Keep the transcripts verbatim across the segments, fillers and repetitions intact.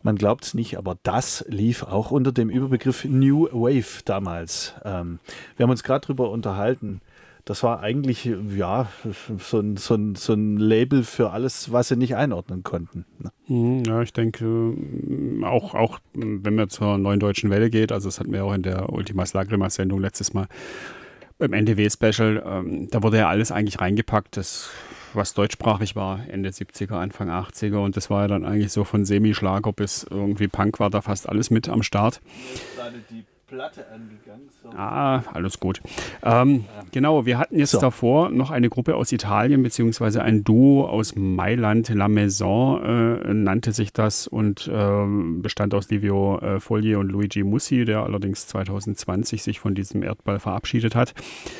Man glaubt es nicht, aber das lief auch unter dem Überbegriff New Wave damals. Ähm, wir haben uns gerade drüber unterhalten. Das war eigentlich ja so ein, so, ein, so ein Label für alles, was sie nicht einordnen konnten. Ne? Ja, ich denke, auch, auch wenn man zur Neuen Deutschen Welle geht, also das hatten wir auch in der Ultimas Lagrimas-Sendung letztes Mal beim N D W-Special, ähm, da wurde ja alles eigentlich reingepackt, das, was deutschsprachig war, Ende siebziger, Anfang achtziger, und das war ja dann eigentlich so von Semi-Schlager bis irgendwie Punk war da fast alles mit am Start. Mir ist gerade die Platte angegangen. So. Ah, alles gut. Ähm, ja. Genau, wir hatten jetzt so. davor noch eine Gruppe aus Italien, beziehungsweise ein Duo aus Mailand, La Maison äh, nannte sich das und äh, bestand aus Livio äh, Fogli und Luigi Mussi, der allerdings zwanzig zwanzig sich von diesem Erdball verabschiedet hat.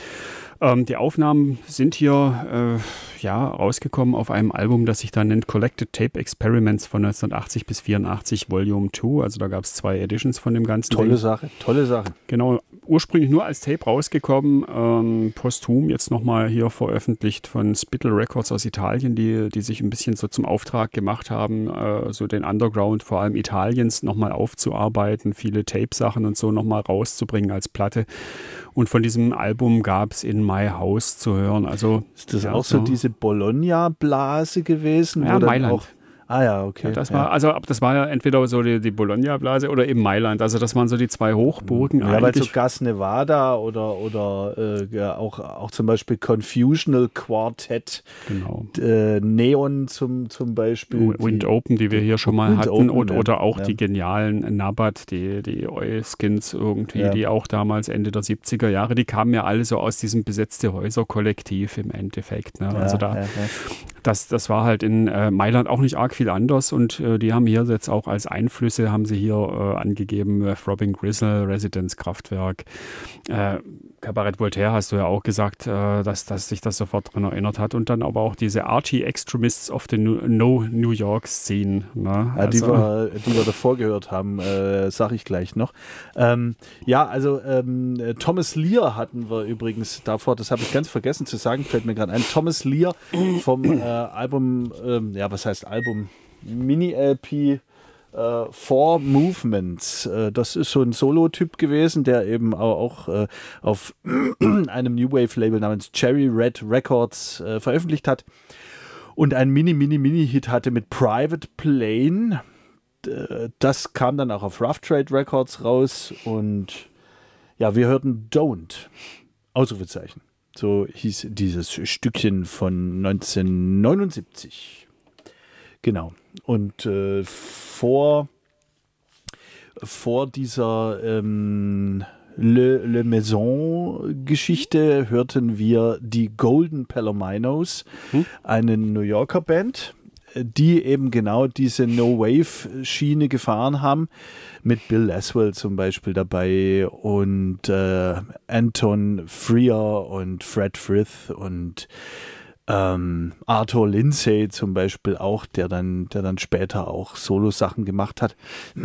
Ähm, die Aufnahmen sind hier äh, ja, rausgekommen auf einem Album, das sich da nennt Collected Tape Experiments von neunzehnhundertachtzig bis vierundachtzig Volume zwei. Also da gab es zwei Editions von dem ganzen Tolle Ding. Sache, tolle Sache. Genau, ursprünglich nur als Tape rausgekommen, ähm, posthum jetzt nochmal hier veröffentlicht von Spittle Records aus Italien, die, die sich ein bisschen so zum Auftrag gemacht haben, äh, so den Underground vor allem Italiens nochmal aufzuarbeiten, viele Tape-Sachen und so nochmal rauszubringen als Platte. Und von diesem Album gab es in My House zu hören. Also, ist das ja, auch so, so diese Bologna-Blase gewesen? Ja, wo Mailand. Auch, ah ja, okay. Ja, das ja. war, also das war ja entweder so die, die Bologna-Blase oder eben Mailand. Also das waren so die zwei Hochburgen. Ja, weil so Gas Nevada oder, oder äh, ja, auch, auch zum Beispiel Confusional Quartet, genau. äh, Neon zum, zum Beispiel. Wind Open, die wir hier schon mal Wind hatten. Open, und, ja. Oder auch ja. die genialen Nabat, die, die Oilskins irgendwie, ja. die auch damals Ende der siebziger Jahre, die kamen ja alle so aus diesem besetzte Häuser-Kollektiv im Endeffekt. Ne? Ja, also da, ja, ja. Das, das war halt in äh, Mailand auch nicht arg viel anders und äh, die haben hier jetzt auch als Einflüsse, haben sie hier äh, angegeben, äh, Throbbing Gristle, Residence Kraftwerk, äh, Cabaret Voltaire hast du ja auch gesagt, äh, dass, dass sich das sofort daran erinnert hat und dann aber auch diese Archie Extremists of the No New York Scene. Ne? Ja, also, die, wir, die wir davor gehört haben, äh, sag ich gleich noch. Ähm, ja, also ähm, Thomas Lear hatten wir übrigens davor, das habe ich ganz vergessen zu sagen, fällt mir gerade ein, Thomas Lear vom äh, Album, ähm, ja, was heißt Album? Mini-L P äh, Four Movements. Äh, das ist so ein Solo-Typ gewesen, der eben auch, auch äh, auf einem New Wave-Label namens Cherry Red Records äh, veröffentlicht hat und einen Mini-Mini-Mini-Hit hatte mit Private Plane. Äh, das kam dann auch auf Rough Trade Records raus und ja, wir hörten Don't. Ausrufezeichen. So hieß dieses Stückchen von neunzehnhundertneunundsiebzig. Genau. Und äh, vor, vor dieser ähm, Le, Le Maison-Geschichte hörten wir die Golden Palominos, hm? eine New Yorker Band, die eben genau diese No-Wave-Schiene gefahren haben, mit Bill Laswell zum Beispiel dabei und äh, Anton Freer und Fred Frith und ähm, Arthur Lindsay zum Beispiel auch, der dann, der dann später auch Solo-Sachen gemacht hat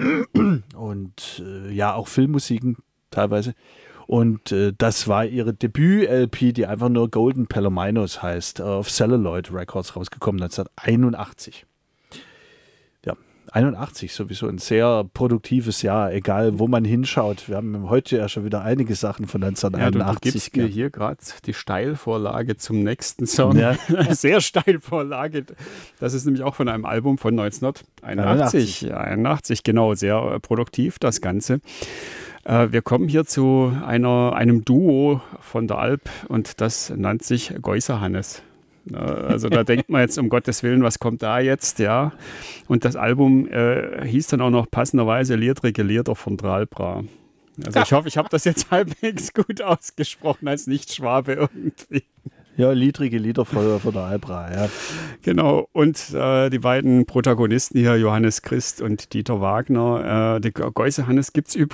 und äh, ja, auch Filmmusiken teilweise. Und äh, das war ihre Debüt-L P, die einfach nur Golden Palominos heißt, auf Celluloid Records rausgekommen, neunzehnhunderteinundachtzig. Ja, einundachtzig sowieso ein sehr produktives Jahr, egal wo man hinschaut. Wir haben heute ja schon wieder einige Sachen von neunzehnhunderteinundachtzig. Ja, du, du gibst mir hier gerade die Steilvorlage zum nächsten Song. Ja. Sehr Steilvorlage. Das ist nämlich auch von einem Album von neunzehnhunderteinundachtzig. einundachtzig, genau, sehr äh, produktiv das Ganze. Wir kommen hier zu einer, einem Duo von der Alp und das nennt sich Geusser Hannes. Also da denkt man jetzt, um Gottes Willen, was kommt da jetzt, ja. Und das Album äh, hieß dann auch noch passenderweise Liedrige Lieder von Dralbra. Also ich hoffe, ich habe das jetzt halbwegs gut ausgesprochen als Nicht-Schwabe irgendwie. Ja, liedrige Lieder von, von der Albra, ja. Genau, und äh, die beiden Protagonisten hier, Johannes Christ und Dieter Wagner. Äh, die Geuse Hannes gibt es üb-